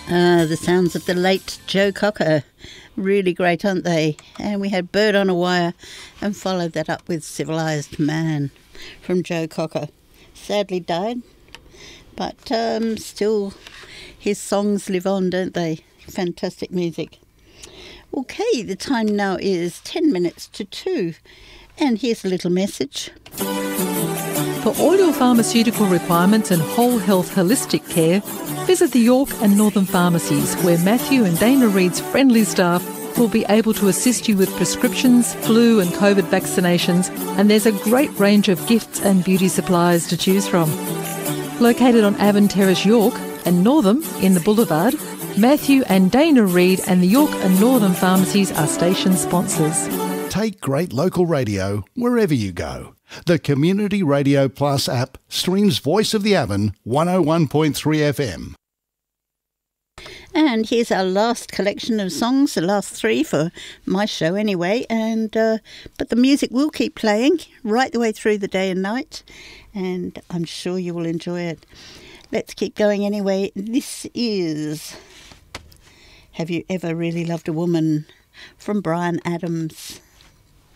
The sounds of the late Joe Cocker. Really great, aren't they? And we had Bird on a Wire and followed that up with Civilised Man from Joe Cocker. Sadly died, but still his songs live on, don't they? Fantastic music. Okay, the time now is 10 minutes to 2. And here's a little message. For all your pharmaceutical requirements and whole health holistic care, visit the York and Northern pharmacies, where Matthew and Dana Reid's friendly staff will be able to assist you with prescriptions, flu and COVID vaccinations, and there's a great range of gifts and beauty supplies to choose from. Located on Avon Terrace, York, and Northam in the Boulevard, Matthew and Dana Reid and the York and Northern pharmacies are station sponsors. Take great local radio wherever you go. The Community Radio Plus app streams Voice of the Avon 101.3 FM. And here's our last collection of songs, the last 3 for my show anyway. And but the music will keep playing right the way through the day and night, and I'm sure you will enjoy it. Let's keep going anyway. This is Have You Ever Really Loved a Woman from Bryan Adams.